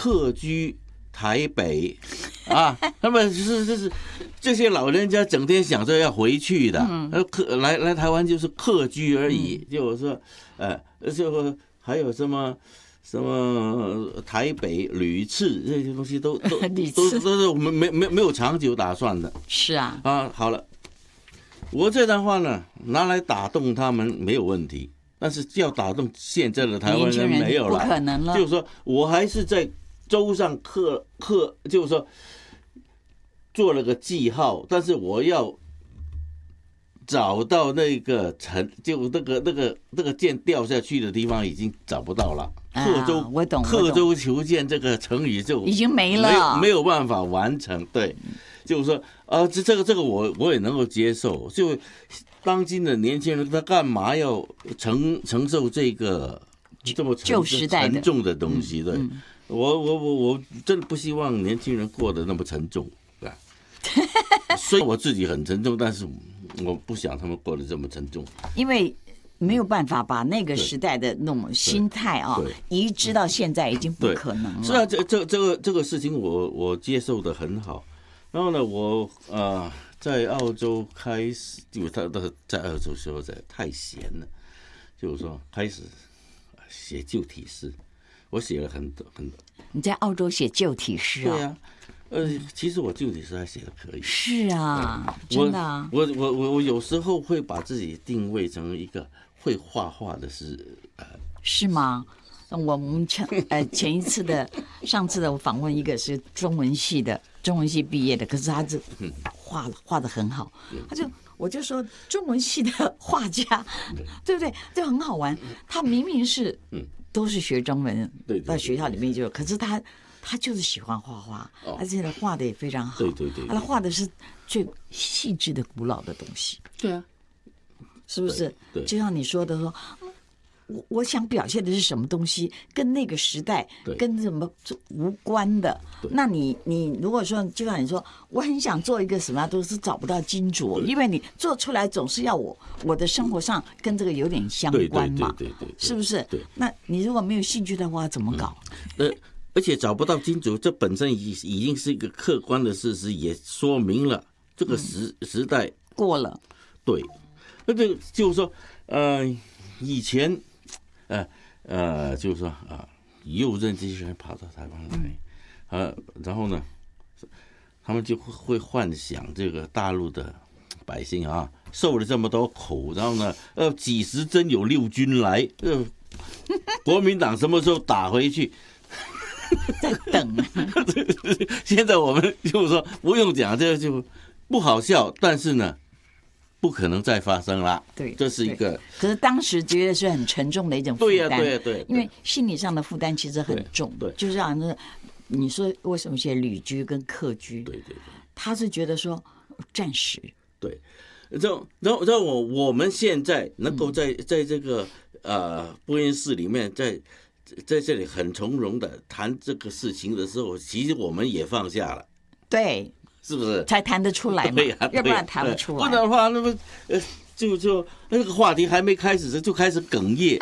客居台北啊，他们是这些老人家整天想着要回去的，来台湾就是客居而已，就是说，就还有什么台北屡次这些东西都是我们没有长久打算的。 是啊， 好了，我这段话呢拿来打动他们没有问题，但是要打动现在的台湾人没有了， 不可能了。 就是说我还是在州上就是说做了个记号，但是我要找到那个就那个箭掉下去的地方已经找不到了。刻舟求剑这个成语就已经没了， 没有办法完成。对，就是说这个我也能够接受。就当今的年轻人，他干嘛要承受这个这么沉重的东西？对，我真的不希望年轻人过得那么沉重。虽然我自己很沉重，但是我不想他们过得这么沉重， 因为没有办法把那个时代的那种心态移植到现在，已经不可能了。 是啊，这个事情我接受的很好。然后呢，我在澳洲开始，因为他在澳洲时候太闲了，就是说开始写旧体诗，我写了很多。 你在澳洲写旧体诗啊？ 对啊。其实我旧体诗还写的可以。 是啊，真的啊。 我有时候会把自己定位成一个会画画的是吗？我们前一次上次的我访问一个是中文系毕业的，可是他是画的很好，我就说中文系的画家，对不对？就很好玩。他明明是都是学中文，到学校里面就，可是他就是喜欢画画，而且他画的也非常好。对，他画的是最细致的古老的东西。 对啊， 是不是？就像你说的说，我想表现的是什么东西，跟那个时代跟什么无关的。那你如果说，就像你说，我很想做一个什么，都是找不到金主，因为你做出来总是要我的生活上跟这个有点相关嘛，是不是？那你如果没有兴趣的话，怎么搞？ 而且找不到金主，这本身已经是一个客观的事实，也说明了这个时代过了。 对，那个就是说，以前，就是说右任这些人跑到台湾来，然后呢，他们就会幻想这个大陆的百姓受了这么多苦，然后呢，几时真有六军来，国民党什么时候打回去？ 在等。 现在我们就是说不用讲，这就不好笑，但是呢，不可能再发生了。 对， 这是一个。 可是当时觉得是很沉重的一种负担。 对， 因为心理上的负担其实很重。 对， 就是让你说为什么写旅居跟客居？ 对， 他是觉得说暂时。 对，然后我们现在能够在这个播音室里面在这里很从容的谈这个事情的时候，其实我们也放下了， 对， 是不是？ 才谈得出来嘛，要不然谈不出来。 不然的话，那么就那个话题还没开始就开始哽咽。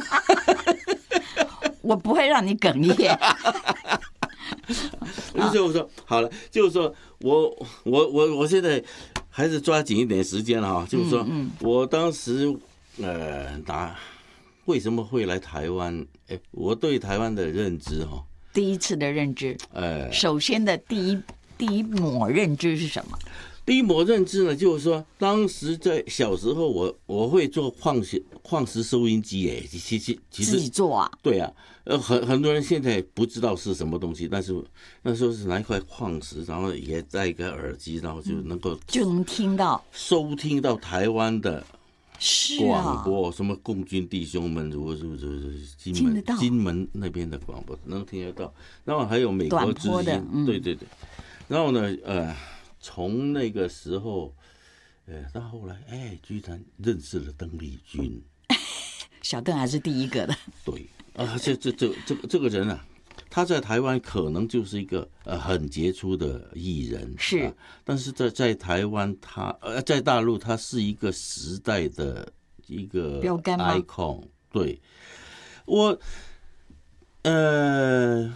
我不会让你哽咽。 就是说好了，就是说我现在还是抓紧一点时间了就是说，我当时为什么会来台湾？我对台湾的认知第一次的认知，首先的第一抹认知是什么？ 第一抹认知呢，就是说，当时在小时候我会做矿石收音机，其实自己做啊？ 对啊，很多人现在不知道是什么东西，但是那时候是拿一块矿石，然后也带一个耳机，然后就能收听到台湾的广播，什么共军弟兄们，如金门那边的广播能听得到，然后还有美国之音，对，然后呢，从那个时候，到后来，居然认识了邓丽君， 小邓还是第一个的， 对这个人啊，他在台湾可能就是一个很杰出的艺人， 是， 但是在台湾在大陆他是一个时代的一个标杆吗 icon， 对，我